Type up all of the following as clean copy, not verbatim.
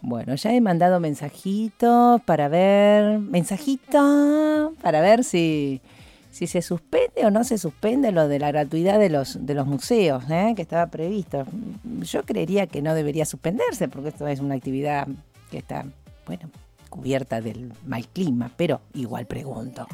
Bueno, ya he mandado mensajitos para ver si se suspende o no se suspende lo de la gratuidad de los museos, que estaba previsto. Yo creería que no debería suspenderse porque esto es una actividad que está, bueno, cubierta del mal clima, pero igual pregunto.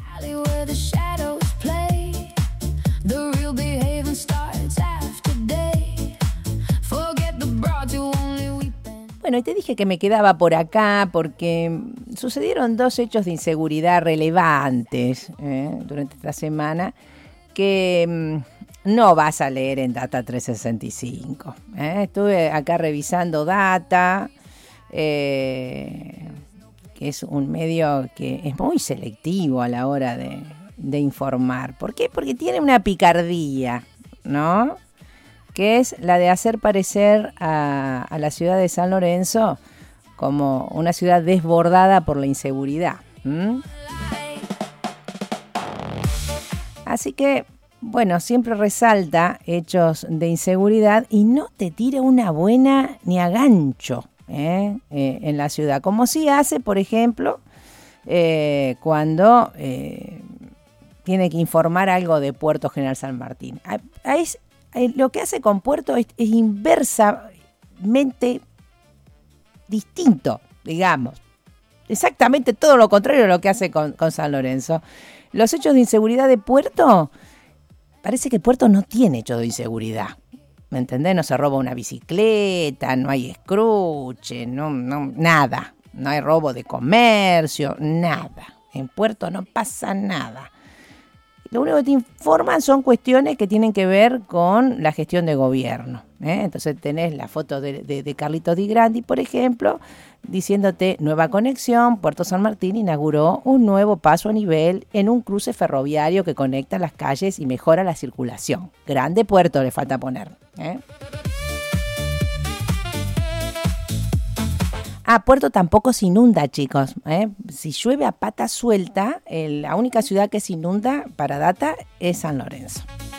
Bueno, y te dije que me quedaba por acá porque sucedieron 2 hechos de inseguridad relevantes durante esta semana que no vas a leer en Data 365. Estuve acá revisando Data, que es un medio que es muy selectivo a la hora de informar. ¿Por qué? Porque tiene una picardía, ¿no? Que es la de hacer parecer a la ciudad de San Lorenzo como una ciudad desbordada por la inseguridad. Así que, bueno, siempre resalta hechos de inseguridad y no te tira una buena ni a gancho en la ciudad, como sí hace, por ejemplo, cuando tiene que informar algo de Puerto General San Martín. Lo que hace con Puerto es inversamente distinto, digamos. Exactamente todo lo contrario a lo que hace con San Lorenzo. Los hechos de inseguridad de Puerto, parece que Puerto no tiene hechos de inseguridad. ¿Me entendés? No se roba una bicicleta, no hay escruche, no, nada. No hay robo de comercio, nada. En Puerto no pasa nada. Lo único que te informan son cuestiones que tienen que ver con la gestión de gobierno. Entonces tenés la foto de Carlitos Di Grandi, por ejemplo, diciéndote nueva conexión, Puerto San Martín inauguró un nuevo paso a nivel en un cruce ferroviario que conecta las calles y mejora la circulación. Grande Puerto le falta poner. Puerto tampoco se inunda, chicos. Si llueve a pata suelta, la única ciudad que se inunda para Data es San Lorenzo.